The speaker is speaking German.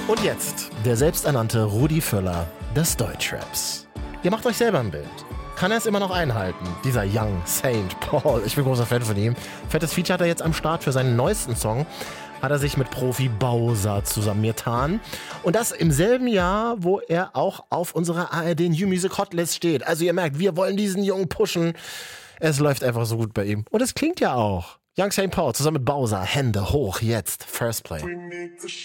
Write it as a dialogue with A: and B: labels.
A: Und jetzt der selbsternannte Rudi Völler des Deutschraps. Ihr macht euch selber ein Bild. Kann er es immer noch einhalten, dieser Young Saint Paul? Ich bin großer Fan von ihm. Fettes Feature hat er jetzt am Start für seinen neuesten Song. Hat er sich mit Profi Bowser zusammengetan. Und das im selben Jahr, wo er auch auf unserer ARD New Music Hotlist steht. Also ihr merkt, wir wollen diesen Jungen pushen. Es läuft einfach so gut bei ihm. Und es klingt ja auch. Young Saint Paul zusammen mit Bowser. Hände hoch jetzt. First Play.